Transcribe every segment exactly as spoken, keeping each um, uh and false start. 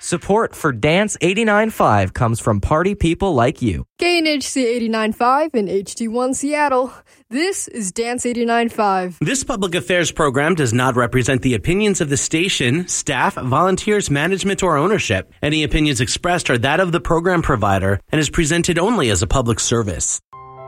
Support for Dance eighty-nine point five comes from party people like you. K N H C eighty-nine point five and H D one Seattle. This is Dance eighty-nine point five. This public affairs program does not represent the opinions of the station, staff, volunteers, management, or ownership. Any opinions expressed are that of the program provider and is presented only as a public service.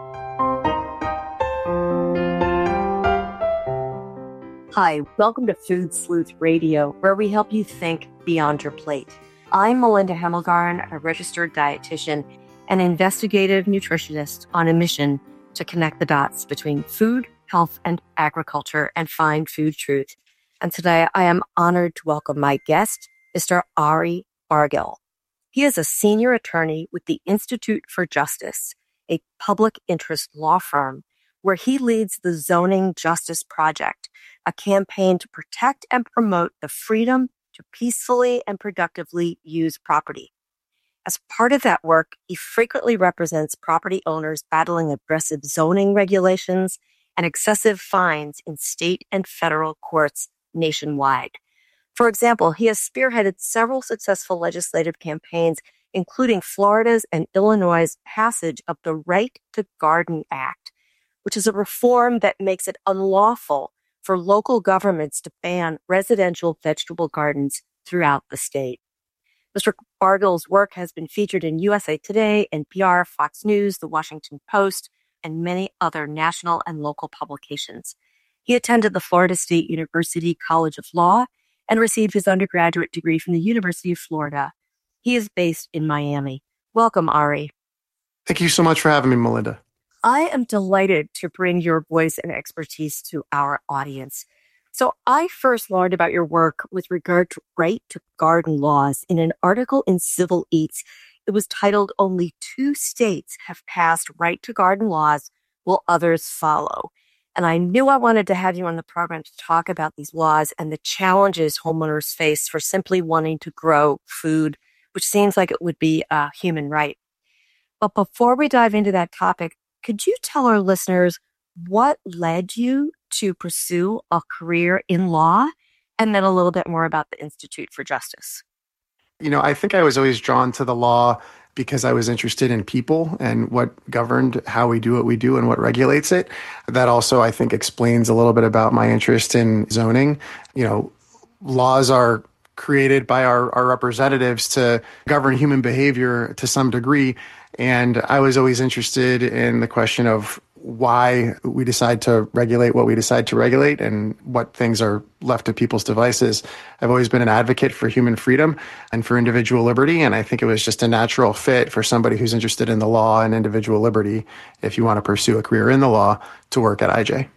Hi, welcome to Food Sleuth Radio, where we help you think beyond your plate. I'm Melinda Hemmelgarn, a registered dietitian and investigative nutritionist on a mission to connect the dots between food, health, and agriculture and find food truth. And today I am honored to welcome my guest, Mister Ari Bargil. He is a senior attorney with the Institute for Justice, a public interest law firm where he leads the Zoning Justice Project, a campaign to protect and promote the freedom to peacefully and productively use property. As part of that work, he frequently represents property owners battling aggressive zoning regulations and excessive fines in state and federal courts nationwide. For example, he has spearheaded several successful legislative campaigns, including Florida's and Illinois' passage of the Right to Garden Act, which is a reform that makes it unlawful for local governments to ban residential vegetable gardens throughout the state. Mister Bargil's work has been featured in U S A Today, N P R, Fox News, The Washington Post, and many other national and local publications. He attended the Florida State University College of Law and received his undergraduate degree from the University of Florida. He is based in Miami. Welcome, Ari. Thank you so much for having me, Melinda. I am delighted to bring your voice and expertise to our audience. So I first learned about your work with regard to right to garden laws in an article in Civil Eats. It was titled, "Only Two States Have Passed Right to Garden Laws. Will Others Follow?" And I knew I wanted to have you on the program to talk about these laws and the challenges homeowners face for simply wanting to grow food, which seems like it would be a human right. But before we dive into that topic, could you tell our listeners what led you to pursue a career in law, and then a little bit more about the Institute for Justice? You know, I think I was always drawn to the law because I was interested in people and what governed how we do what we do and what regulates it. That also, I think, explains a little bit about my interest in zoning. You know, laws are created by our, our representatives to govern human behavior to some degree. And I was always interested in the question of why we decide to regulate what we decide to regulate and what things are left to people's devices. I've always been an advocate for human freedom and for individual liberty. And I think it was just a natural fit for somebody who's interested in the law and individual liberty, if you want to pursue a career in the law, to work at I J.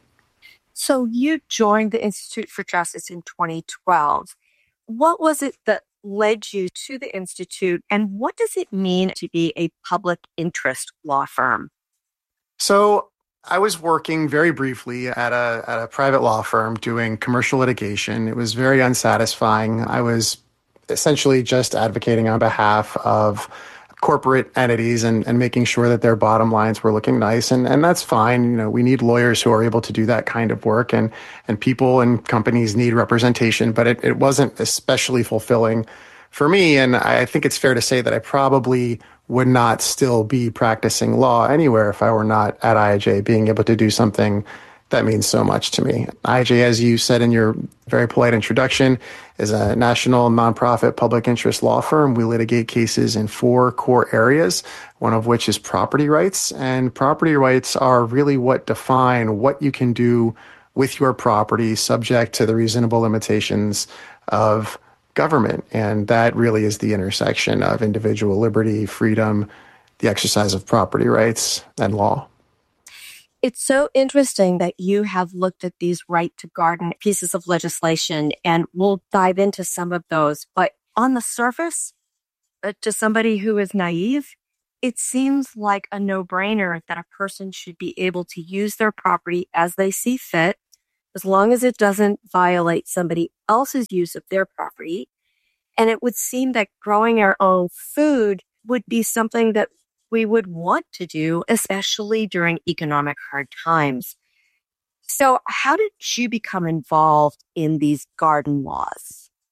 So you joined the Institute for Justice in twenty twelve. What was it that led you to the Institute, and what does it mean to be a public interest law firm? So I was working very briefly at a at a private law firm doing commercial litigation. It was very unsatisfying. I was essentially just advocating on behalf of corporate entities and, and making sure that their bottom lines were looking nice. And, and that's fine. You know, we need lawyers who are able to do that kind of work, and, and people and companies need representation, but it, it wasn't especially fulfilling for me. And I think it's fair to say that I probably would not still be practicing law anywhere if I were not at I J, being able to do something that means so much to me. I J, as you said in your very polite introduction, is a national nonprofit public interest law firm. We litigate cases in four core areas, one of which is property rights. And property rights are really what define what you can do with your property subject to the reasonable limitations of government. And that really is the intersection of individual liberty, freedom, the exercise of property rights, and law. It's so interesting that you have looked at these right to garden pieces of legislation, and we'll dive into some of those. But on the surface, uh, to somebody who is naive, it seems like a no-brainer that a person should be able to use their property as they see fit, as long as it doesn't violate somebody else's use of their property. And it would seem that growing our own food would be something that we would want to do, especially during economic hard times. So how did you become involved in these garden laws?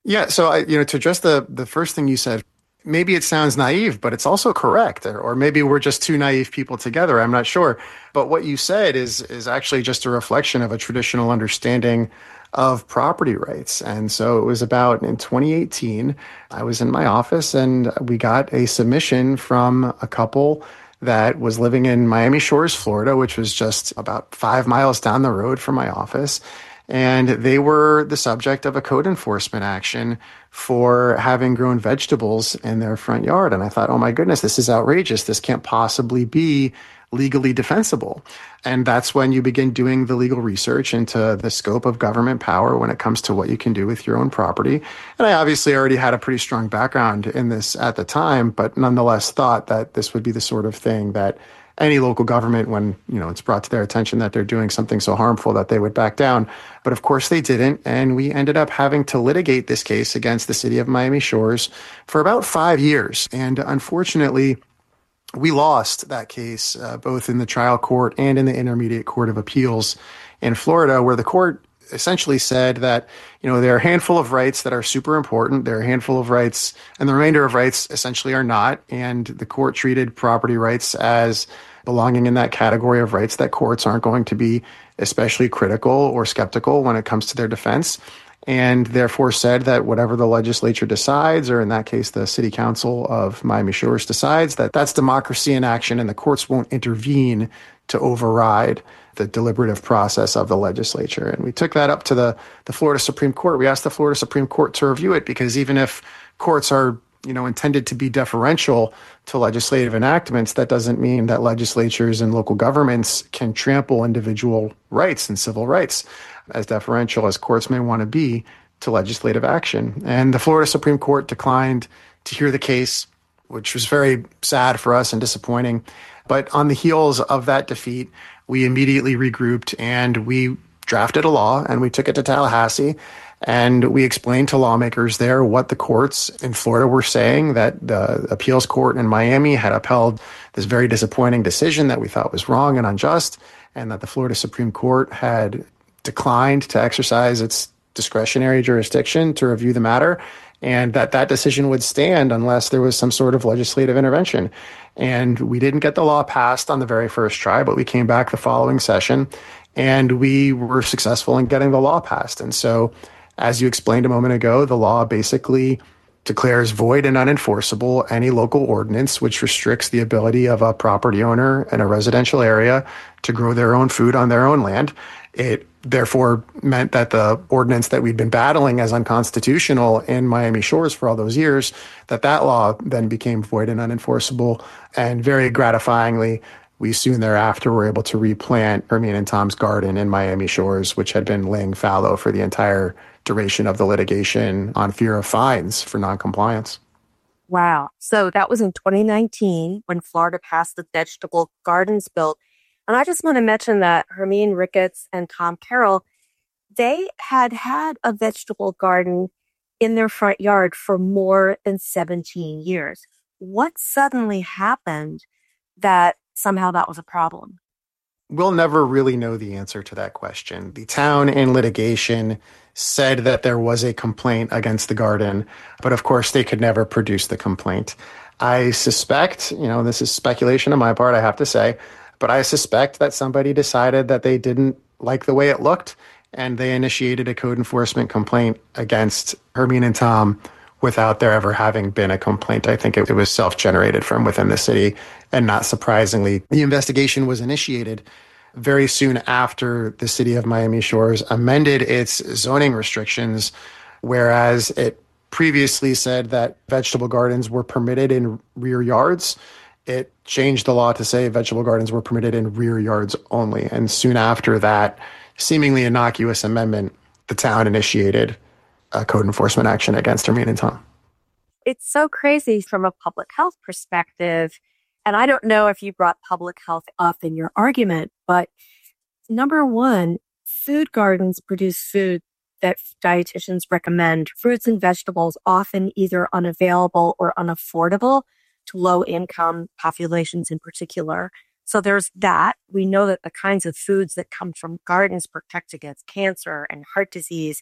Yeah, so I, you know, to address the the first thing you said, maybe it sounds naive, but it's also correct, or, or maybe we're just two naive people together. I'm not sure, but what you said is is actually just a reflection of a traditional understanding of property rights. And so it was about in twenty eighteen, I was in my office and we got a submission from a couple that was living in Miami Shores, Florida, which was just about five miles down the road from my office. And they were the subject of a code enforcement action for having grown vegetables in their front yard. And I thought, oh my goodness, this is outrageous. This can't possibly be legally defensible. And that's when you begin doing the legal research into the scope of government power when it comes to what you can do with your own property. And I obviously already had a pretty strong background in this at the time, but nonetheless thought that this would be the sort of thing that any local government, when you know it's brought to their attention that they're doing something so harmful, that they would back down. But of course they didn't, and we ended up having to litigate this case against the city of Miami Shores for about five years. And unfortunately, we lost that case uh, both in the trial court and in the Intermediate Court of Appeals in Florida, where the court essentially said that, you know, there are a handful of rights that are super important. There are a handful of rights, and the remainder of rights essentially are not. And the court treated property rights as belonging in that category of rights that courts aren't going to be especially critical or skeptical when it comes to their defense. And therefore said that whatever the legislature decides, or in that case, the city council of Miami Shores decides, that that's democracy in action and the courts won't intervene to override the deliberative process of the legislature. And we took that up to the, the Florida Supreme Court. We asked the Florida Supreme Court to review it because even if courts are, you know, intended to be deferential to legislative enactments, that doesn't mean that legislatures and local governments can trample individual rights and civil rights, as deferential as courts may want to be to legislative action. And the Florida Supreme Court declined to hear the case, which was very sad for us and disappointing. But on the heels of that defeat, we immediately regrouped and we drafted a law and we took it to Tallahassee. And we explained to lawmakers there what the courts in Florida were saying, that the appeals court in Miami had upheld this very disappointing decision that we thought was wrong and unjust, and that the Florida Supreme Court had declined to exercise its discretionary jurisdiction to review the matter, and that that decision would stand unless there was some sort of legislative intervention. And we didn't get the law passed on the very first try, but we came back the following session and we were successful in getting the law passed. And so, as you explained a moment ago, the law basically declares void and unenforceable any local ordinance which restricts the ability of a property owner in a residential area to grow their own food on their own land. It therefore meant that the ordinance that we'd been battling as unconstitutional in Miami Shores for all those years, that that law then became void and unenforceable. And very gratifyingly, we soon thereafter were able to replant Hermine and Tom's garden in Miami Shores, which had been laying fallow for the entire duration of the litigation on fear of fines for noncompliance. Wow. So that was in twenty nineteen when Florida passed the Vegetable Gardens Bill. And I just want to mention that Hermine Ricketts and Tom Carroll, they had had a vegetable garden in their front yard for more than seventeen years. What suddenly happened that somehow that was a problem? We'll never really know the answer to that question. The town in litigation said that there was a complaint against the garden, but of course they could never produce the complaint. I suspect, you know, this is speculation on my part, I have to say, but I suspect that somebody decided that they didn't like the way it looked, and they initiated a code enforcement complaint against Hermine and Tom without there ever having been a complaint. I think it, it was self-generated from within the city, and not surprisingly, the investigation was initiated very soon after the city of Miami Shores amended its zoning restrictions, whereas it previously said that vegetable gardens were permitted in rear yards. It changed the law to say vegetable gardens were permitted in rear yards only. And soon after that seemingly innocuous amendment, the town initiated a code enforcement action against Hermine and Tom. It's so crazy from a public health perspective. And I don't know if you brought public health up in your argument, but number one, food gardens produce food that dietitians recommend, fruits and vegetables often either unavailable or unaffordable to low-income populations in particular. So there's that. We know that the kinds of foods that come from gardens protect against cancer and heart disease.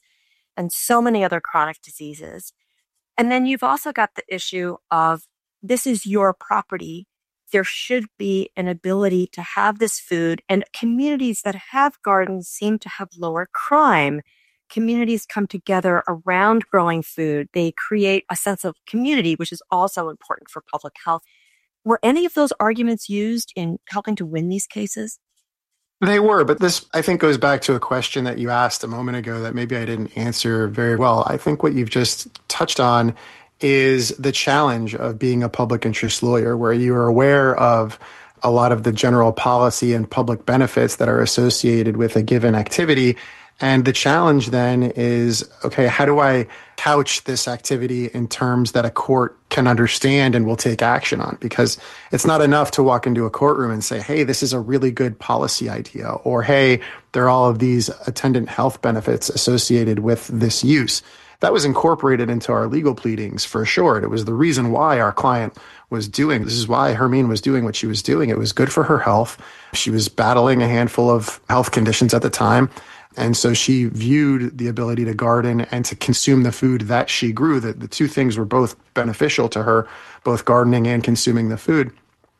and so many other chronic diseases. And then you've also got the issue of this is your property. There should be an ability to have this food, and communities that have gardens seem to have lower crime. Communities come together around growing food. They create a sense of community, which is also important for public health. Were any of those arguments used in helping to win these cases? They were, but this, I think, goes back to a question that you asked a moment ago that maybe I didn't answer very well. I think what you've just touched on is the challenge of being a public interest lawyer, where you are aware of a lot of the general policy and public benefits that are associated with a given activity. And the challenge then is, okay, how do I couch this activity in terms that a court can understand and will take action on? Because it's not enough to walk into a courtroom and say, hey, this is a really good policy idea, or hey, there are all of these attendant health benefits associated with this use. That was incorporated into our legal pleadings for sure. It was the reason why our client was doing, this is why Hermine was doing what she was doing. It was good for her health. She was battling a handful of health conditions at the time. And so she viewed the ability to garden and to consume the food that she grew. The, the two things were both beneficial to her, both gardening and consuming the food.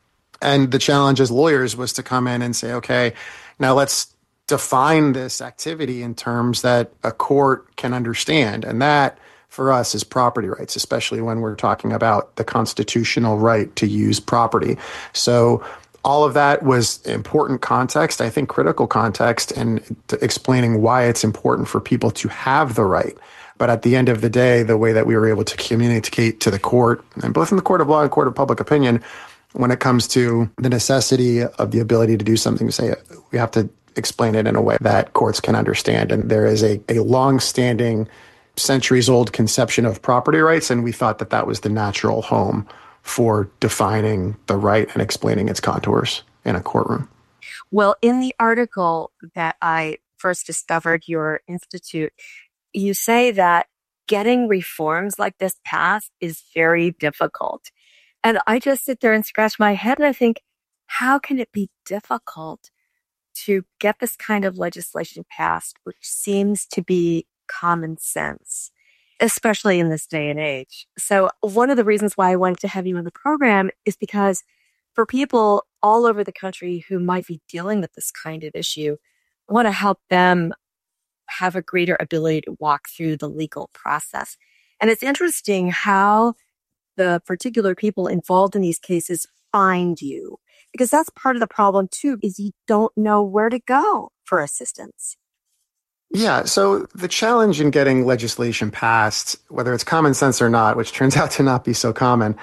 And the challenge as lawyers was to come in and say, okay, now let's define this activity in terms that a court can understand. And that, for us, is property rights, especially when we're talking about the constitutional right to use property. So all of that was important context, I think critical context, and explaining why it's important for people to have the right. But at the end of the day, the way that we were able to communicate to the court, and both in the court of law and court of public opinion, when it comes to the necessity of the ability to do something, to say we have to explain it in a way that courts can understand. And there is a, a long-standing, centuries-old conception of property rights, and we thought that that was the natural home for defining the right and explaining its contours in a courtroom. Well, in the article that I first discovered your institute, you say that getting reforms like this passed is very difficult. And I just sit there and scratch my head and I think, how can it be difficult to get this kind of legislation passed, which seems to be common sense, especially in this day and age? So one of the reasons why I wanted to have you on the program is because for people all over the country who might be dealing with this kind of issue, I want to help them have a greater ability to walk through the legal process. And it's interesting how the particular people involved in these cases find you, because that's part of the problem too, is you don't know where to go for assistance. Yeah, so the challenge in getting legislation passed, whether it's common sense or not, which turns out to not be so common,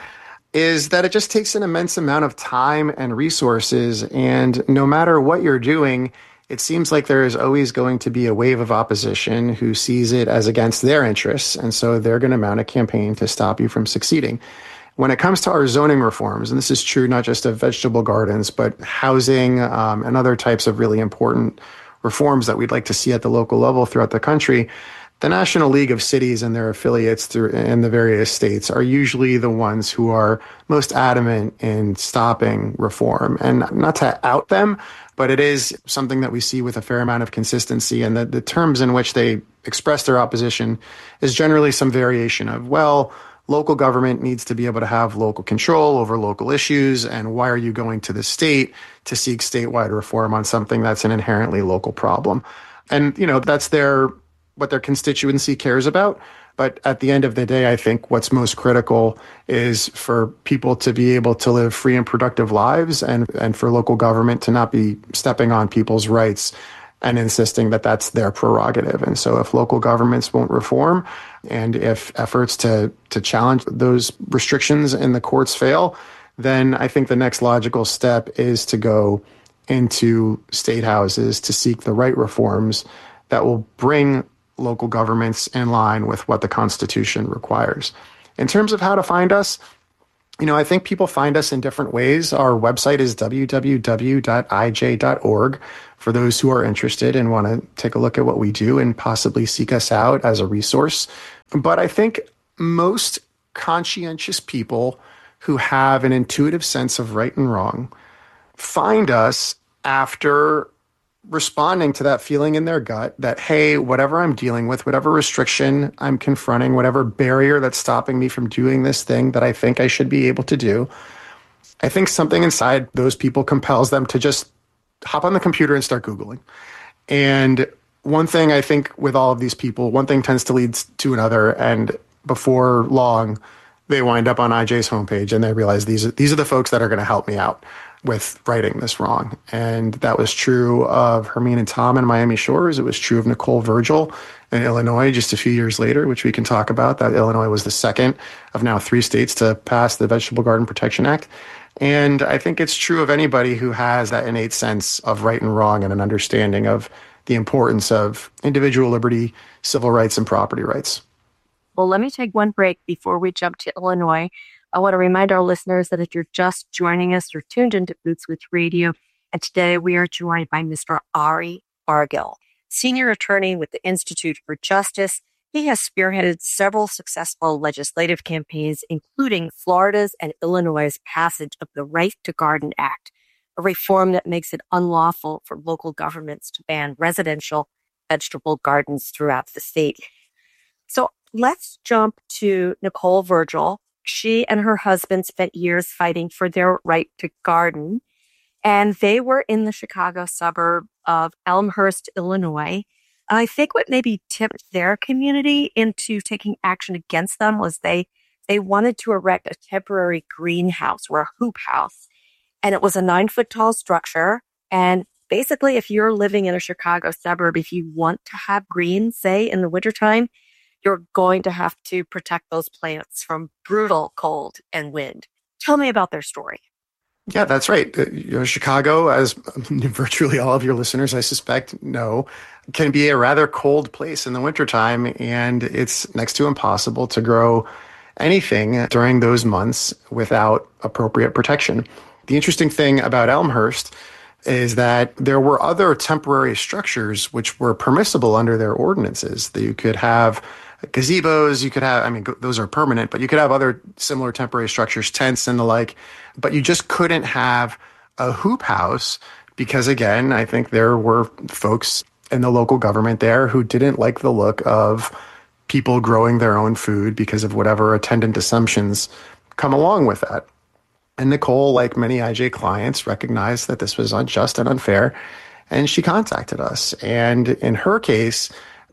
is that it just takes an immense amount of time and resources. And no matter what you're doing, it seems like there is always going to be a wave of opposition who sees it as against their interests. And so they're going to mount a campaign to stop you from succeeding. When it comes to our zoning reforms, and this is true not just of vegetable gardens, but housing um, and other types of really important reforms that we'd like to see at the local level throughout the country, the National League of Cities and their affiliates through in the various states are usually the ones who are most adamant in stopping reform. And not to out them, but it is something that we see with a fair amount of consistency. And the, the terms in which they express their opposition is generally some variation of, well, local government needs to be able to have local control over local issues. And why are you going to the state to seek statewide reform on something that's an inherently local problem? And, you know, that's their what their constituency cares about. But at the end of the day, I think what's most critical is for people to be able to live free and productive lives, and, and for local government to not be stepping on people's rights and insisting that that's their prerogative. And so if local governments won't reform, and if efforts to, to challenge those restrictions in the courts fail, then I think the next logical step is to go into state houses to seek the right reforms that will bring local governments in line with what the Constitution requires. In terms of how to find us, you know, I think people find us in different ways. Our website is w w w dot i j dot org for those who are interested and want to take a look at what we do and possibly seek us out as a resource. But I think most conscientious people who have an intuitive sense of right and wrong find us after responding to that feeling in their gut that, hey, whatever I'm dealing with, whatever restriction I'm confronting, whatever barrier that's stopping me from doing this thing that I think I should be able to do, I think something inside those people compels them to just hop on the computer and start Googling. And one thing I think with all of these people, one thing tends to lead to another. And before long, they wind up on I J's homepage and they realize these are, these are the folks that are going to help me out with righting this wrong. And that was true of Hermine and Tom in Miami Shores. It was true of Nicole Virgil in Illinois just a few years later, which we can talk about. That Illinois was the second of now three states to pass the Vegetable Garden Protection Act. And I think it's true of anybody who has that innate sense of right and wrong and an understanding of the importance of individual liberty, civil rights, and property rights. Well, let me take one break before we jump to Illinois. I want to remind our listeners that if you're just joining us, you're tuned into Food Sleuth Radio. And today we are joined by Mister Ari Argil, senior attorney with the Institute for Justice. He has spearheaded several successful legislative campaigns, including Florida's and Illinois' passage of the Right to Garden Act, a reform that makes it unlawful for local governments to ban residential vegetable gardens throughout the state. So let's jump to Nicole Virgil. She and her husband spent years fighting for their right to garden, and they were in the Chicago suburb of Elmhurst, Illinois. I think what maybe tipped their community into taking action against them was they they wanted to erect a temporary greenhouse or a hoop house. And it was a nine foot tall structure. And basically, if you're living in a Chicago suburb, if you want to have green, say in the wintertime, you're going to have to protect those plants from brutal cold and wind. Tell me about their story. Yeah, that's right. Uh, You know, Chicago, as virtually all of your listeners, I suspect, know, can be a rather cold place in the wintertime, and it's next to impossible to grow anything during those months without appropriate protection. The interesting thing about Elmhurst is that there were other temporary structures which were permissible under their ordinances. That you could have gazebos, you could have, I mean, those are permanent, but you could have other similar temporary structures, tents and the like, but you just couldn't have a hoop house because, again, I think there were folks in the local government there who didn't like the look of people growing their own food because of whatever attendant assumptions come along with that. And Nicole, like many I J clients, recognized that this was unjust and unfair, and she contacted us. And in her case,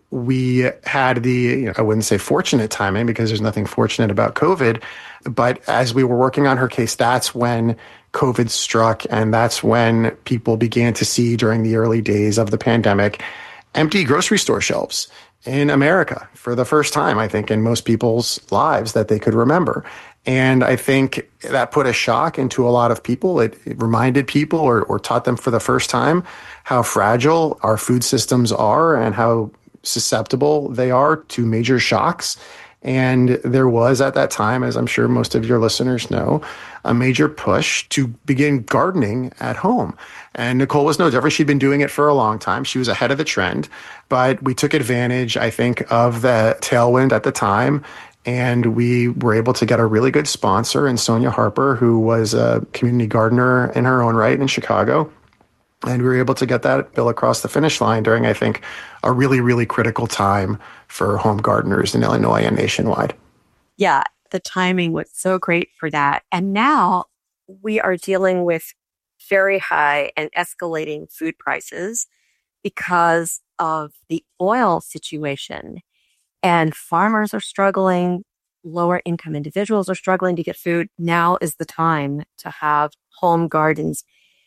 we had the, you know, I wouldn't say fortunate timing because there's nothing fortunate about COVID, but as we were working on her case, that's when COVID struck, and that's when people began to see during the early days of the pandemic empty grocery store shelves in America for the first time, I think, in most people's lives that they could remember. And I think that put a shock into a lot of people. It, it reminded people or, or taught them for the first time how fragile our food systems are and how susceptible they are to major shocks. And there was at that time, as I'm sure most of your listeners know, a major push to begin gardening at home. And Nicole was no different. She'd been doing it for a long time. She was ahead of the trend, but we took advantage, I think, of the tailwind at the time. And we were able to get a really good sponsor in Sonia Harper, who was a community gardener in her own right in Chicago. And we were able to get that bill across the finish line during, I think, a really, really critical time for home gardeners in Illinois and nationwide. Yeah, the timing was so great for that. And now we are dealing with very high and escalating food prices because of the oil situation. And farmers are struggling, lower income individuals are struggling to get food. Now is the time to have home gardens.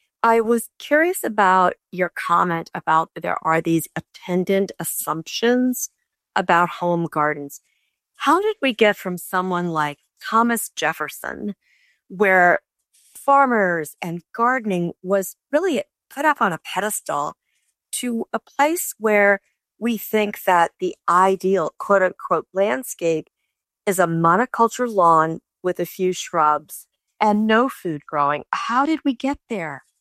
I was curious about your comment about there are these attendant assumptions about home gardens. How did we get from someone like Thomas Jefferson, where farmers and gardening was really put up on a pedestal, to a place where we think that the ideal quote unquote landscape is a monoculture lawn with a few shrubs and no food growing? How did we get there?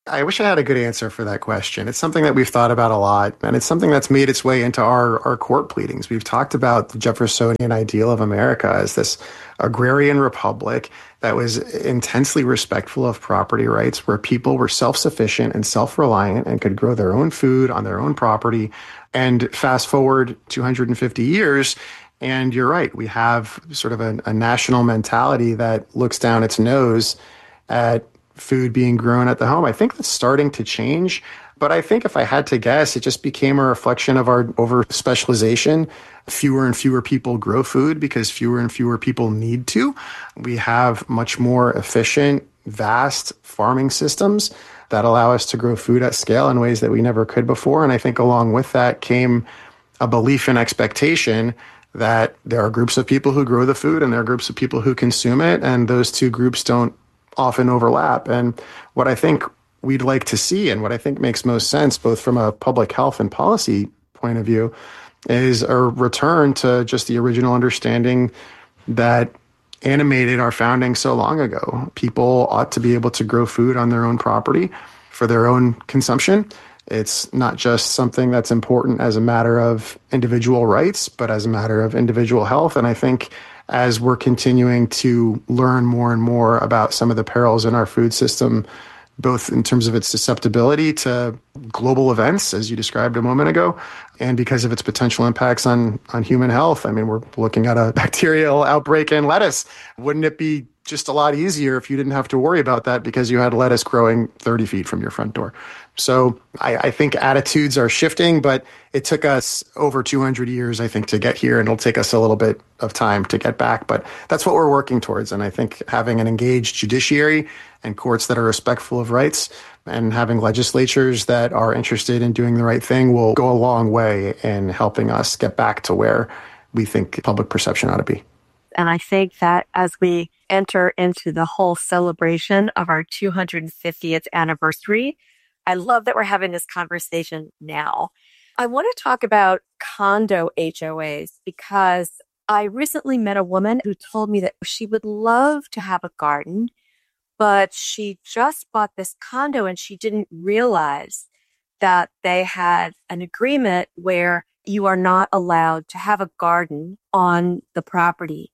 I wish I had a good answer for that question. It's something that we've thought about a lot, and it's something that's made its way into our, our court pleadings. We've talked about the Jeffersonian ideal of America as this agrarian republic that was intensely respectful of property rights, where people were self-sufficient and self-reliant and could grow their own food on their own property. And fast forward two hundred fifty years, and you're right, we have sort of a, a national mentality that looks down its nose at food being grown at the home. I think that's starting to change. But I think if I had to guess, it just became a reflection of our over specialization. Fewer and fewer people grow food because fewer and fewer people need to. We have much more efficient, vast farming systems that allow us to grow food at scale in ways that we never could before. And I think along with that came a belief and expectation that there are groups of people who grow the food and there are groups of people who consume it. And those two groups don't often overlap. And what I think we'd like to see, and what I think makes most sense, both from a public health and policy point of view, is a return to just the original understanding that animated our founding so long ago. People ought to be able to grow food on their own property for their own consumption. It's not just something that's important as a matter of individual rights, but as a matter of individual health. And I think as we're continuing to learn more and more about some of the perils in our food system, both in terms of its susceptibility to global events, as you described a moment ago, and because of its potential impacts on, on human health. I mean, we're looking at a bacterial outbreak in lettuce. Wouldn't it be just a lot easier if you didn't have to worry about that because you had lettuce growing thirty feet from your front door? So I, I think attitudes are shifting, but it took us over two hundred years, I think, to get here, and it'll take us a little bit of time to get back. But that's what we're working towards. And I think having an engaged judiciary and courts that are respectful of rights and having legislatures that are interested in doing the right thing will go a long way in helping us get back to where we think public perception ought to be. And I think that as we enter into the whole celebration of our two hundred fiftieth anniversary, I love that we're having this conversation now. I want to talk about condo H O As because I recently met a woman who told me that she would love to have a garden, but she just bought this condo and she didn't realize that they had an agreement where you are not allowed to have a garden on the property.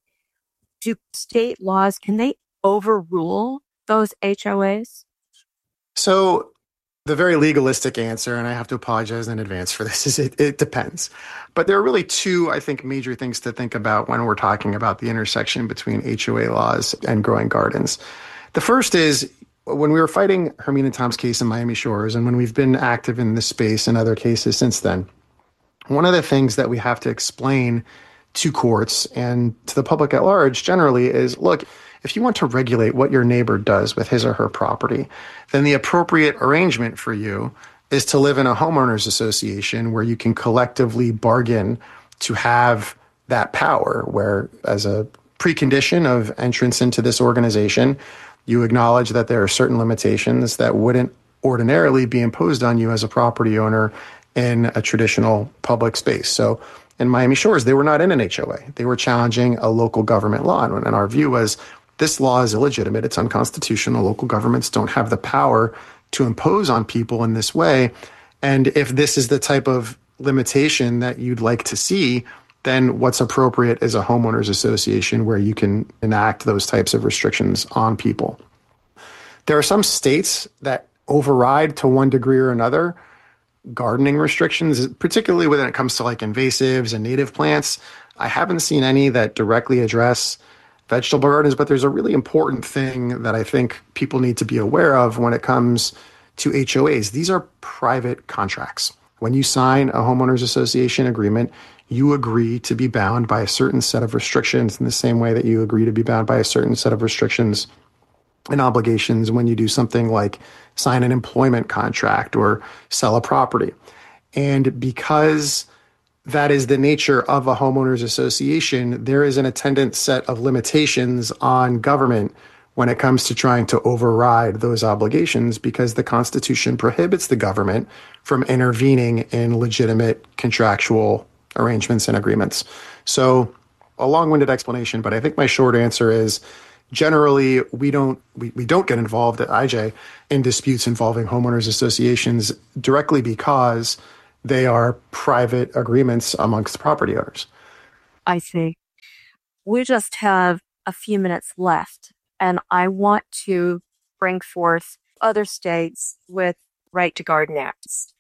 Do state laws, can they overrule those H O As? So the very legalistic answer, and I have to apologize in advance for this, is it, it depends. But there are really two, I think, major things to think about when we're talking about the intersection between H O A laws and growing gardens. The first is when we were fighting Hermine and Tom's case in Miami Shores, and when we've been active in this space and other cases since then, one of the things that we have to explain to courts and to the public at large generally is, look, if you want to regulate what your neighbor does with his or her property, then the appropriate arrangement for you is to live in a homeowners association where you can collectively bargain to have that power, where as a precondition of entrance into this organization, you acknowledge that there are certain limitations that wouldn't ordinarily be imposed on you as a property owner in a traditional public space. So in Miami Shores, they were not in an H O A. They were challenging a local government law. And our view was, this law is illegitimate. It's unconstitutional. Local governments don't have the power to impose on people in this way. And if this is the type of limitation that you'd like to see, then what's appropriate is a homeowners association where you can enact those types of restrictions on people. There are some states that override to one degree or another gardening restrictions, particularly when it comes to like invasives and native plants. I haven't seen any that directly address vegetable gardens, but there's a really important thing that I think people need to be aware of when it comes to H O As. These are private contracts. When you sign a homeowners association agreement, you agree to be bound by a certain set of restrictions in the same way that you agree to be bound by a certain set of restrictions and obligations when you do something like sign an employment contract or sell a property. And because that is the nature of a homeowners association, there is an attendant set of limitations on government when it comes to trying to override those obligations, because the Constitution prohibits the government from intervening in legitimate contractual arrangements and agreements. So a long-winded explanation, but I think my short answer is generally, we don't we, we don't get involved at I J in disputes involving homeowners associations directly because they are private agreements amongst property owners. I see. We just have a few minutes left, and I want to bring forth other states with right to garden acts.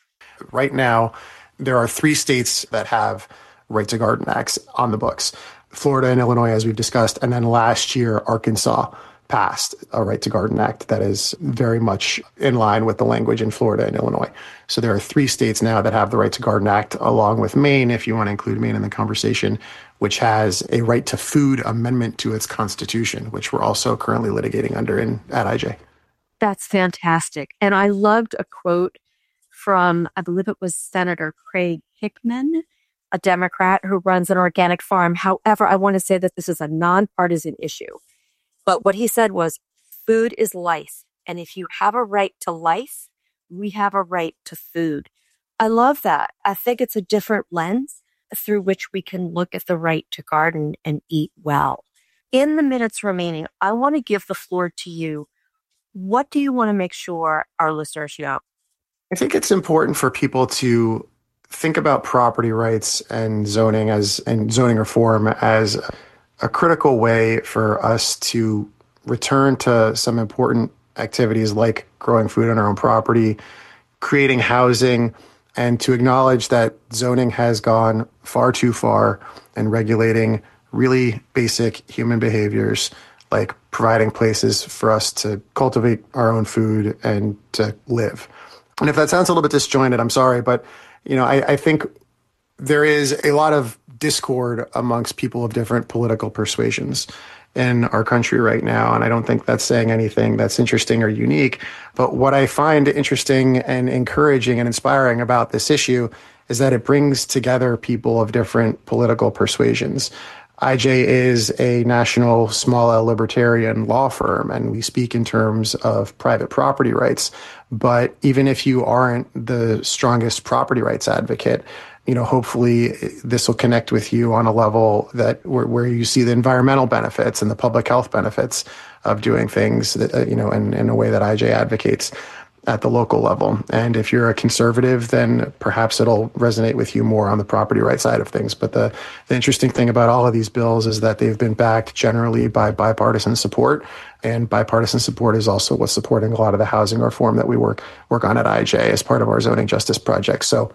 Right now, there are three states that have right to garden acts on the books. Florida and Illinois, as we've discussed, and then last year, Arkansas passed a right to garden act that is very much in line with the language in Florida and Illinois. So there are three states now that have the right to garden act, along with Maine, if you want to include Maine in the conversation, which has a right to food amendment to its constitution, which we're also currently litigating under in at I J. That's fantastic. And I loved a quote from, I believe it was Senator Craig Hickman, a Democrat who runs an organic farm. However, I want to say that this is a nonpartisan issue. But what he said was, food is life. And if you have a right to life, we have a right to food. I love that. I think it's a different lens through which we can look at the right to garden and eat well. In the minutes remaining, I want to give the floor to you. What do you want to make sure our listeners know? I think it's important for people to think about property rights and zoning as and zoning reform as a critical way for us to return to some important activities like growing food on our own property, creating housing, and to acknowledge that zoning has gone far too far in regulating really basic human behaviors like providing places for us to cultivate our own food and to live. And if that sounds a little bit disjointed, I'm sorry, but you know, I, I think there is a lot of discord amongst people of different political persuasions in our country right now. And I don't think that's saying anything that's interesting or unique. But what I find interesting and encouraging and inspiring about this issue is that it brings together people of different political persuasions. I J is a national small L libertarian law firm, and we speak in terms of private property rights. But even if you aren't the strongest property rights advocate, you know, hopefully this will connect with you on a level that where, where you see the environmental benefits and the public health benefits of doing things that, uh, you know, in, in a way that I J advocates at the local level. And if you're a conservative, then perhaps it'll resonate with you more on the property right side of things. But the, the interesting thing about all of these bills is that they've been backed generally by bipartisan support. And bipartisan support is also what's supporting a lot of the housing reform that we work work on at I J as part of our zoning justice project. So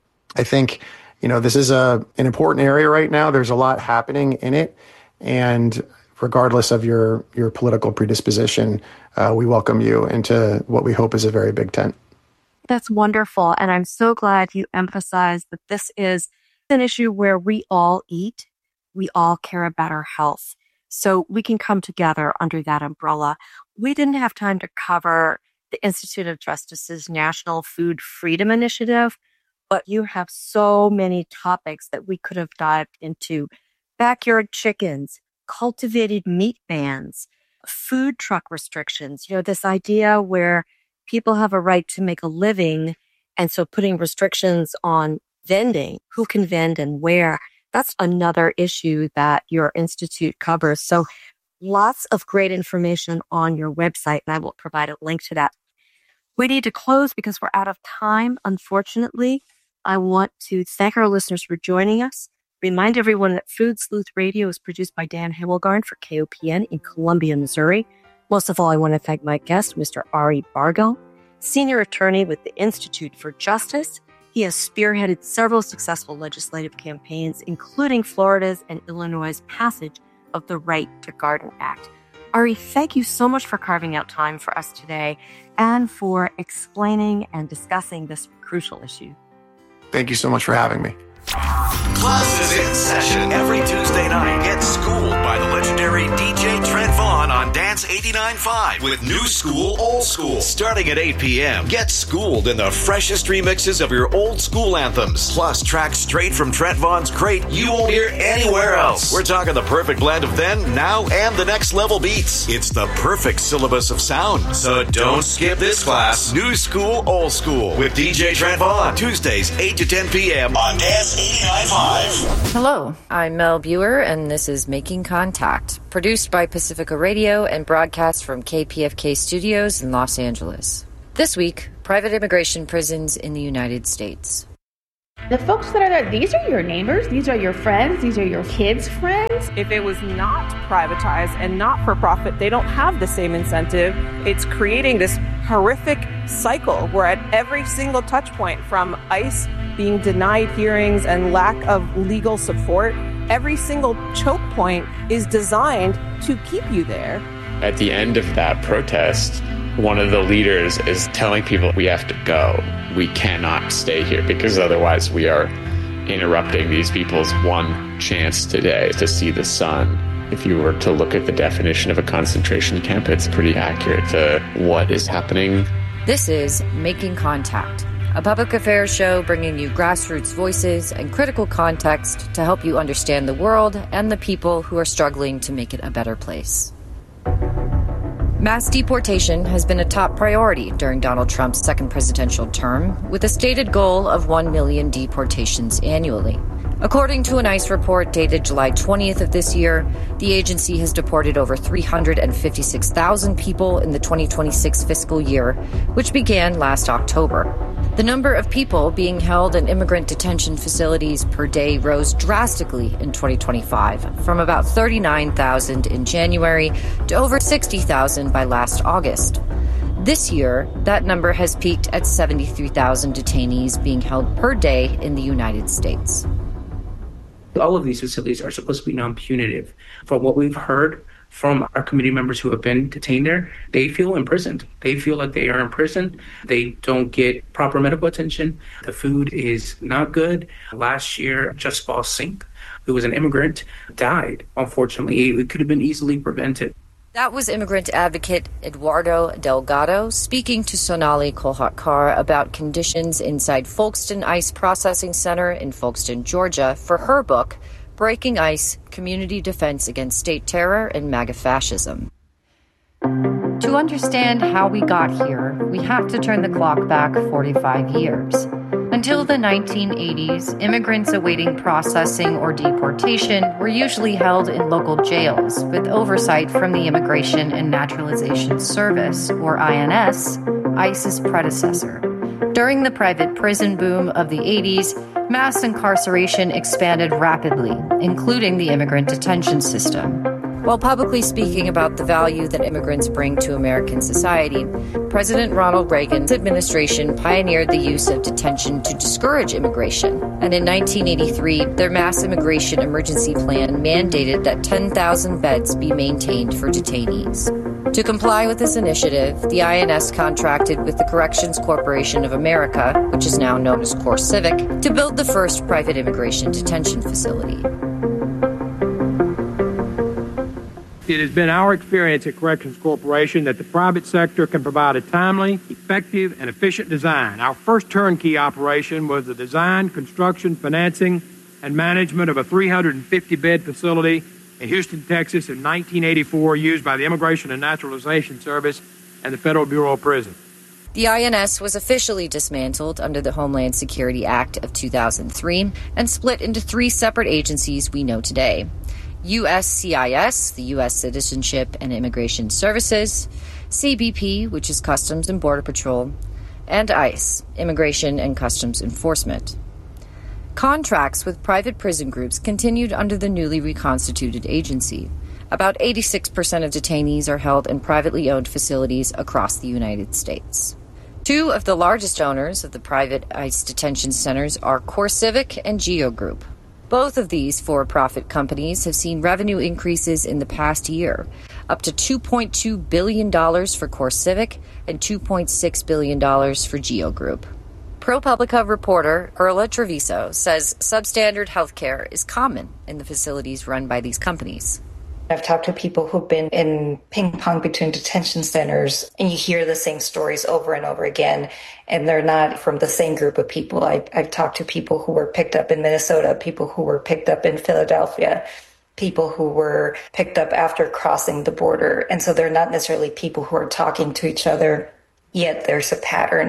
I think, you know, this is a an important area right now. There's a lot happening in it. And regardless of your, your political predisposition, uh, we welcome you into what we hope is a very big tent. That's wonderful. And I'm so glad you emphasized that this is an issue where we all eat. We all care about our health. So we can come together under that umbrella. We didn't have time to cover the Institute of Justice's National Food Freedom Initiative, but you have so many topics that we could have dived into. Backyard chickens, cultivated meat bans, food truck restrictions, you know, this idea where people have a right to make a living. And so putting restrictions on vending, who can vend and where, that's another issue that your institute covers. So lots of great information on your website, and I will provide a link to that. We need to close because we're out of time, unfortunately. I want to thank our listeners for joining us. Remind everyone that Food Sleuth Radio is produced by Dan Himmelgarn for K O P N in Columbia, Missouri. Most of all, I want to thank my guest, Mister Ari Bargel, senior attorney with the Institute for Justice. He has spearheaded several successful legislative campaigns, including Florida's and Illinois' passage of the Right to Garden Act. Ari, thank you so much for carving out time for us today and for explaining and discussing this crucial issue. Thank you so much for having me. Classes in session every Tuesday night. Get schooled by the legendary D J Trent Vaughn on Dance eighty-nine point five with New School, Old School. Starting at eight p.m. Get schooled in the freshest remixes of your old school anthems. Plus tracks straight from Trent Vaughn's crate you won't hear anywhere else. We're talking the perfect blend of then, now, and the next level beats. It's the perfect syllabus of sound. So don't skip this class. New School, Old School with D J Trent Vaughn. Tuesdays, eight to ten p.m. on Dance eighty-nine point five. Hello, I'm Mel Buer, and this is Making Contact. produced by Pacifica Radio and broadcast from K P F K Studios in Los Angeles. This week, private immigration prisons in the United States. The folks that are there, these are your neighbors, these are your friends, these are your kids' friends. If it was not privatized and not for profit, they don't have the same incentive. It's creating this horrific cycle where at every single touch point, from ICE being denied hearings and lack of legal support, every single choke point is designed to keep you there. At the end of that protest, one of the leaders is telling people we have to go. We cannot stay here because otherwise we are interrupting these people's one chance today to see the sun. If you were to look at the definition of a concentration camp, it's pretty accurate to what is happening. This is Making Contact, a public affairs show bringing you grassroots voices and critical context to help you understand the world and the people who are struggling to make it a better place. Mass deportation has been a top priority during Donald Trump's second presidential term, with a stated goal of one million deportations annually. According to an ICE report dated July twentieth of this year, the agency has deported over three hundred fifty-six thousand people in the twenty twenty-six fiscal year, which began last October. The number of people being held in immigrant detention facilities per day rose drastically in twenty twenty-five, from about thirty-nine thousand in January to over sixty thousand by last August. This year, that number has peaked at seventy-three thousand detainees being held per day in the United States. All of these facilities are supposed to be non-punitive. From what we've heard from our community members who have been detained there, they feel imprisoned. They feel like they are imprisoned. They don't get proper medical attention. The food is not good. Last year, Just Fall Sink, who was an immigrant, died. Unfortunately, it could have been easily prevented. That was immigrant advocate Eduardo Delgado speaking to Sonali Kolhatkar about conditions inside Folkston ICE Processing Center in Folkston, Georgia, for her book, Breaking ICE, Community Defense Against State Terror and MAGA Fascism. To understand how we got here, we have to turn the clock back forty-five years. Until the nineteen eighties, immigrants awaiting processing or deportation were usually held in local jails with oversight from the Immigration and Naturalization Service, or I N S, ICE's predecessor. During the private prison boom of the eighties, mass incarceration expanded rapidly, including the immigrant detention system. While publicly speaking about the value that immigrants bring to American society, President Ronald Reagan's administration pioneered the use of detention to discourage immigration. And in nineteen eighty-three, their mass immigration emergency plan mandated that ten thousand beds be maintained for detainees. To comply with this initiative, the I N S contracted with the Corrections Corporation of America, which is now known as CoreCivic, to build the first private immigration detention facility. It has been our experience at Corrections Corporation that the private sector can provide a timely, effective, and efficient design. Our first turnkey operation was the design, construction, financing, and management of a three hundred fifty bed facility in Houston, Texas in nineteen eighty-four, used by the Immigration and Naturalization Service and the Federal Bureau of Prisons. The I N S was officially dismantled under the Homeland Security Act of two thousand three and split into three separate agencies we know today. U S C I S, the U S Citizenship and Immigration Services, C B P, which is Customs and Border Patrol, and ICE, Immigration and Customs Enforcement. Contracts with private prison groups continued under the newly reconstituted agency. About eighty-six percent of detainees are held in privately owned facilities across the United States. Two of the largest owners of the private ICE detention centers are CoreCivic and Geo Group. Both of these for-profit companies have seen revenue increases in the past year, up to two point two billion dollars for CoreCivic and two point six billion dollars for Geo Group. ProPublica reporter Perla Treviso says substandard health care is common in the facilities run by these companies. I've talked to people who've been in ping pong between detention centers, and you hear the same stories over and over again, and they're not from the same group of people. I, I've talked to people who were picked up in Minnesota, people who were picked up in Philadelphia, people who were picked up after crossing the border. And so they're not necessarily people who are talking to each other, yet there's a pattern.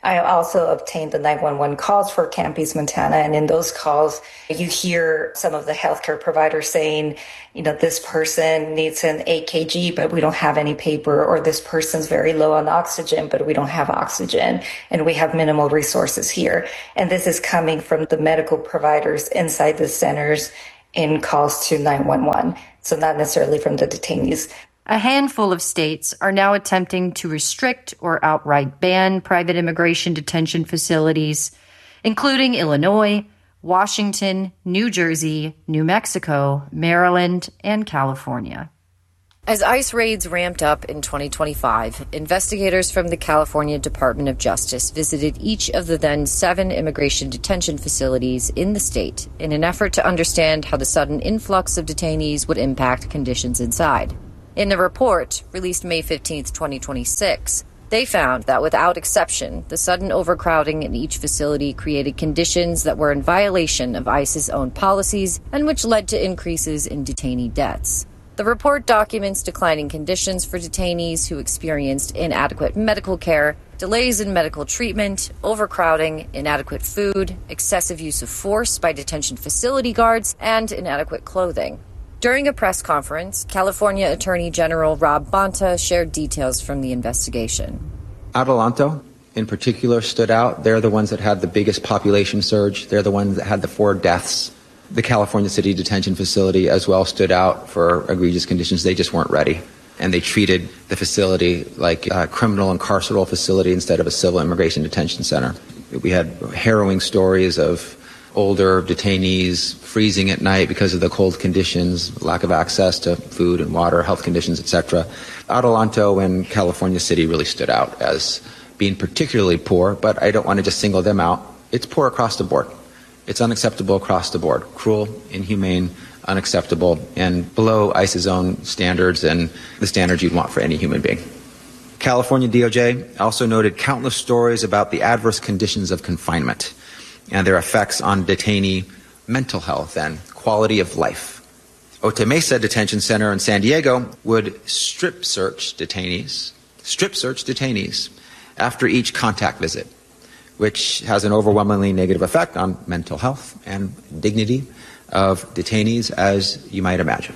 I also obtained the nine one one calls for Camp East Montana. And in those calls, you hear some of the healthcare providers saying, you know, this person needs an E K G, but we don't have any paper, or this person's very low on oxygen, but we don't have oxygen, and we have minimal resources here. And this is coming from the medical providers inside the centers in calls to nine one one. So not necessarily from the detainees. A handful of states are now attempting to restrict or outright ban private immigration detention facilities, including Illinois, Washington, New Jersey, New Mexico, Maryland, and California. As ICE raids ramped up in twenty twenty-five, investigators from the California Department of Justice visited each of the then seven immigration detention facilities in the state in an effort to understand how the sudden influx of detainees would impact conditions inside. In the report, released May fifteenth, twenty twenty-six, they found that without exception, the sudden overcrowding in each facility created conditions that were in violation of ICE's own policies and which led to increases in detainee deaths. The report documents declining conditions for detainees who experienced inadequate medical care, delays in medical treatment, overcrowding, inadequate food, excessive use of force by detention facility guards, and inadequate clothing. During a press conference, California Attorney General Rob Bonta shared details from the investigation. Adelanto, in particular, stood out. They're the ones that had the biggest population surge. They're the ones that had the four deaths. The California City Detention Facility as well stood out for egregious conditions. They just weren't ready. And they treated the facility like a criminal and carceral facility instead of a civil immigration detention center. We had harrowing stories of older detainees freezing at night because of the cold conditions, lack of access to food and water, health conditions, et cetera. Adelanto and California City really stood out as being particularly poor, but I don't want to just single them out. It's poor across the board. It's unacceptable across the board. Cruel, inhumane, unacceptable, and below ICE's own standards and the standards you'd want for any human being. California D O J also noted countless stories about the adverse conditions of confinement and their effects on detainee mental health and quality of life. Otay Mesa Detention Center in San Diego would strip search detainees, strip search detainees after each contact visit, which has an overwhelmingly negative effect on mental health and dignity of detainees, as you might imagine.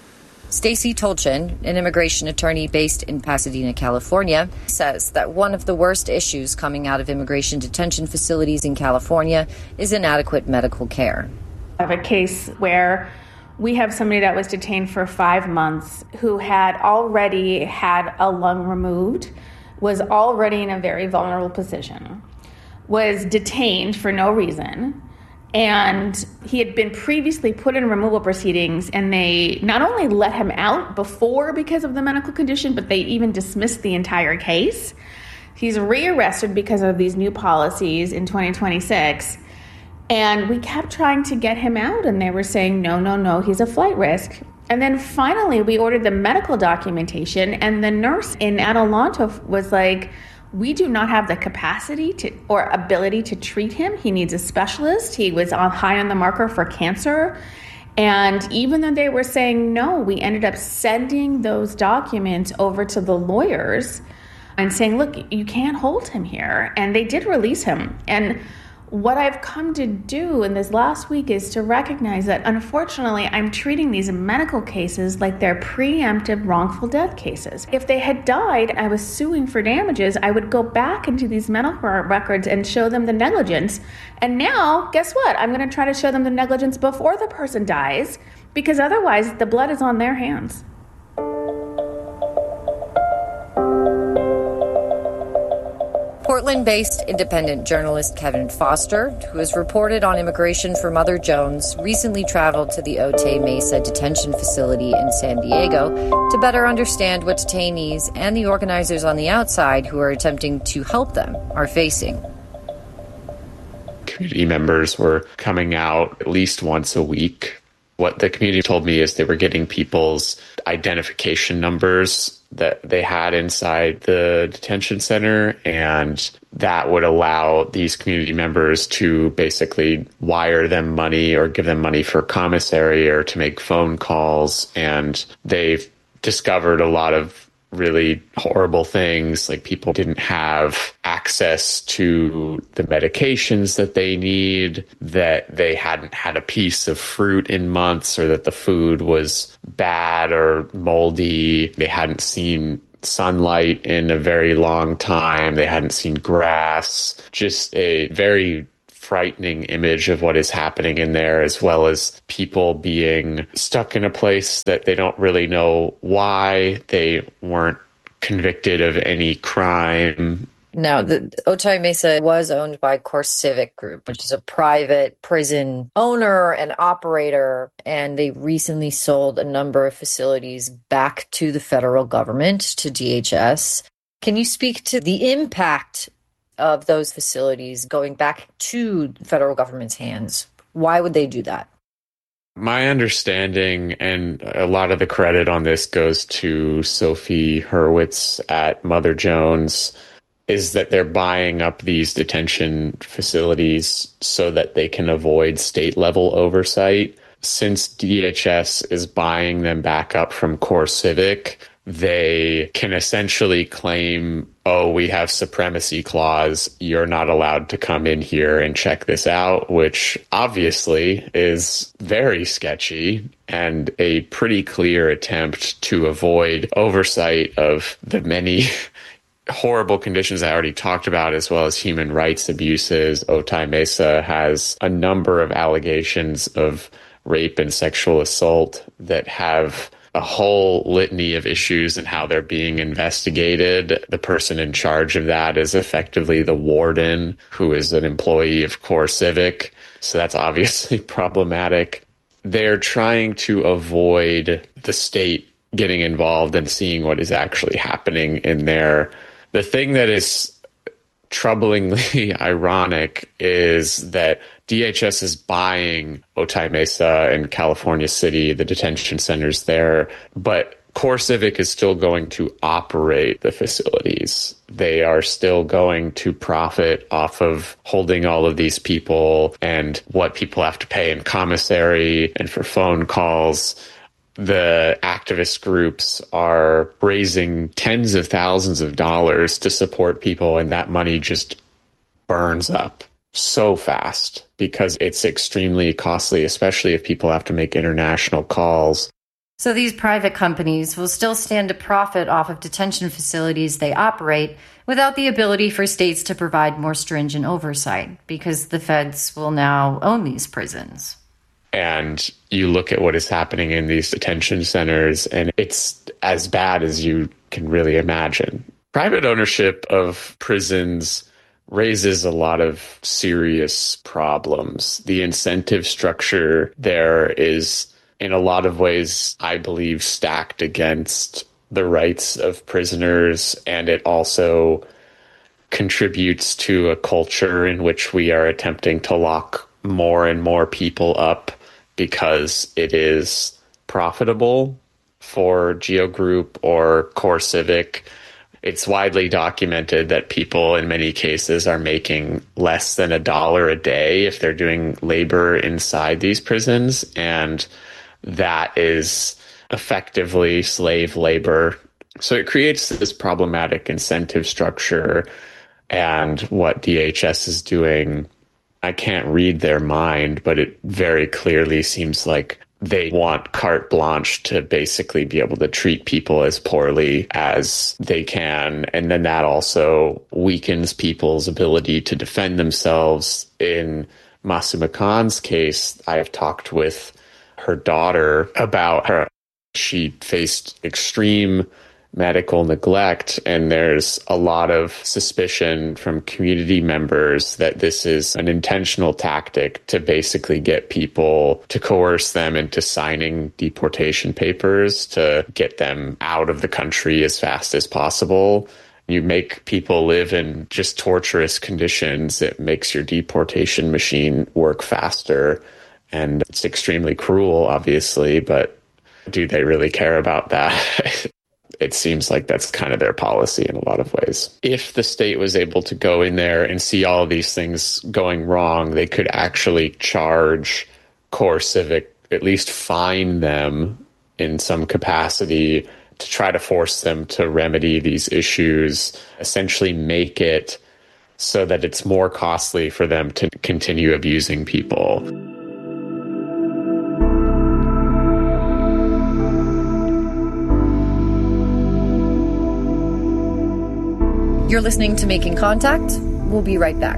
Stacy Tolchin, an immigration attorney based in Pasadena, California, says that one of the worst issues coming out of immigration detention facilities in California is inadequate medical care. I have a case where we have somebody that was detained for five months who had already had a lung removed, was already in a very vulnerable position, was detained for no reason, and he had been previously put in removal proceedings, and they not only let him out before because of the medical condition, but they even dismissed the entire case. He's rearrested because of these new policies in twenty twenty-six, and we kept trying to get him out, and they were saying, no, no, no, he's a flight risk. And then finally, we ordered the medical documentation, and the nurse in Adelanto was like, we do not have the capacity to or ability to treat him. He needs a specialist. He was on high on the marker for cancer. And even though they were saying no, we ended up sending those documents over to the lawyers and saying, look, you can't hold him here. And they did release him. And what I've come to do in this last week is to recognize that, unfortunately, I'm treating these medical cases like they're preemptive wrongful death cases. If they had died, I was suing for damages, I would go back into these medical records and show them the negligence. And now, guess what? I'm going to try to show them the negligence before the person dies, because otherwise the blood is on their hands. Portland-based independent journalist Kevin Foster, who has reported on immigration for Mother Jones, recently traveled to the Otay Mesa detention facility in San Diego to better understand what detainees and the organizers on the outside who are attempting to help them are facing. Community members were coming out at least once a week. What the community told me is they were getting people's identification numbers that they had inside the detention center, and that would allow these community members to basically wire them money or give them money for commissary or to make phone calls. And they've discovered a lot of really horrible things, like people didn't have access access to the medications that they need, that they hadn't had a piece of fruit in months, or that the food was bad or moldy. They hadn't seen sunlight in a very long time. They hadn't seen grass. Just a very frightening image of what is happening in there, as well as people being stuck in a place that they don't really know why. They weren't convicted of any crime. Now, the Otay Mesa was owned by CoreCivic Group, which is a private prison owner and operator, and they recently sold a number of facilities back to the federal government, to D H S. Can you speak to the impact of those facilities going back to the federal government's hands? Why would they do that? My understanding, and a lot of the credit on this goes to Sophie Hurwitz at Mother Jones, is that they're buying up these detention facilities so that they can avoid state-level oversight. Since D H S is buying them back up from CoreCivic, they can essentially claim, oh, we have supremacy clause, you're not allowed to come in here and check this out, which obviously is very sketchy and a pretty clear attempt to avoid oversight of the many horrible conditions I already talked about, as well as human rights abuses. Otay Mesa has a number of allegations of rape and sexual assault that have a whole litany of issues and how they're being investigated. The person in charge of that is effectively the warden, who is an employee of CoreCivic. So that's obviously problematic. They're trying to avoid the state getting involved and seeing what is actually happening in there. The thing that is troublingly ironic is that D H S is buying Otay Mesa and California City, the detention centers there, but CoreCivic is still going to operate the facilities. They are still going to profit off of holding all of these people and what people have to pay in commissary and for phone calls. The activist groups are raising tens of thousands of dollars to support people, and that money just burns up so fast because it's extremely costly, especially if people have to make international calls. So these private companies will still stand to profit off of detention facilities they operate without the ability for states to provide more stringent oversight because the feds will now own these prisons. And you look at what is happening in these detention centers, and it's as bad as you can really imagine. Private ownership of prisons raises a lot of serious problems. The incentive structure there is, in a lot of ways, I believe, stacked against the rights of prisoners, and it also contributes to a culture in which we are attempting to lock more and more people up because it is profitable for Geo Group or CoreCivic. It's widely documented that people in many cases are making less than a dollar a day if they're doing labor inside these prisons, and that is effectively slave labor. So it creates this problematic incentive structure, and what D H S is doing, I can't read their mind, but it very clearly seems like they want carte blanche to basically be able to treat people as poorly as they can. And then that also weakens people's ability to defend themselves. In Masuma Khan's case, I've talked with her daughter about her. She faced extreme medical neglect, and there's a lot of suspicion from community members that this is an intentional tactic to basically get people, to coerce them into signing deportation papers to get them out of the country as fast as possible. You make people live in just torturous conditions, it makes your deportation machine work faster. And it's extremely cruel, obviously, but do they really care about that? It seems like that's kind of their policy in a lot of ways. If the state was able to go in there and see all of these things going wrong, they could actually charge CoreCivic, at least fine them in some capacity to try to force them to remedy these issues, essentially make it so that it's more costly for them to continue abusing people. You're listening to Making Contact. We'll be right back.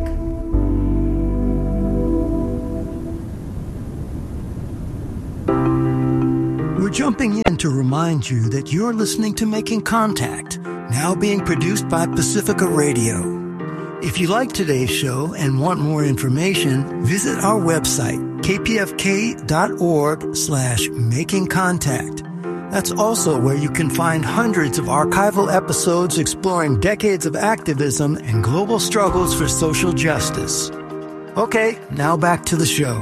We're jumping in to remind you that you're listening to Making Contact, now being produced by Pacifica Radio. If you like today's show and want more information, visit our website, k p f k dot org slash making contact. That's also where you can find hundreds of archival episodes exploring decades of activism and global struggles for social justice. Okay, now back to the show.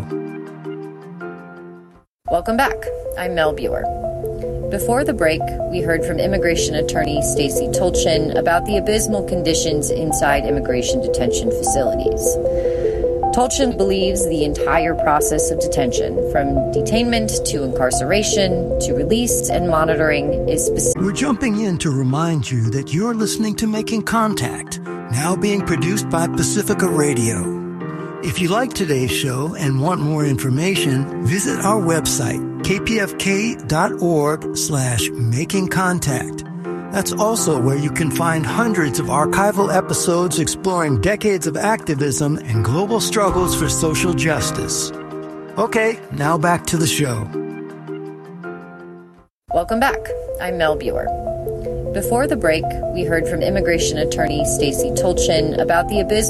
Welcome back. I'm Mel Buer. Before the break, we heard from immigration attorney Stacey Tolchin about the abysmal conditions inside immigration detention facilities. Tolchin believes the entire process of detention, from detainment to incarceration to release and monitoring, is specific. We're jumping in to remind you that you're listening to Making Contact, now being produced by Pacifica Radio. If you like today's show and want more information, visit our website, k p f k dot org slash making contact. That's also where you can find hundreds of archival episodes exploring decades of activism and global struggles for social justice. Okay, now back to the show. Welcome back. I'm Mel Buer. Before the break, we heard from immigration attorney Stacey Tolchin about the abysmal